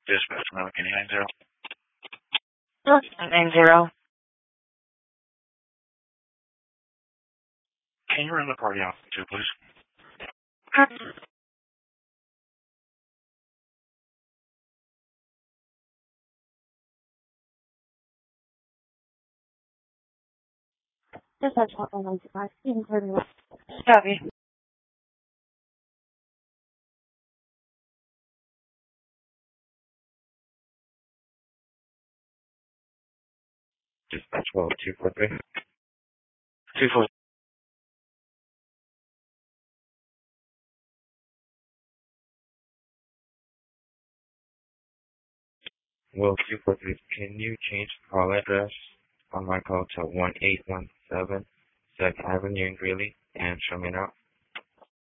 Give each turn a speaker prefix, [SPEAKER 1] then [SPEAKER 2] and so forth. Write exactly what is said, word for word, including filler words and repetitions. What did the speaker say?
[SPEAKER 1] Dispatch American nine zero.
[SPEAKER 2] nine zero.
[SPEAKER 1] Can you run the party off too, please?
[SPEAKER 2] Dispatch hotline nine two five. Even further. Copy.
[SPEAKER 1] Dispatch well two four three. Two four. Well two four three. Can you change the call address on my call to one eight one seven Second Avenue in Greeley and show me out?